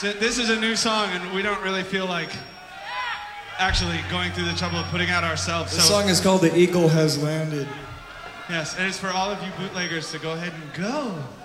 So this is a new song, and we don't really feel like actually going through the trouble of putting out ourselves. The song is called "The Eagle Has Landed." Yes, and it's for all of you bootleggers to go ahead and go.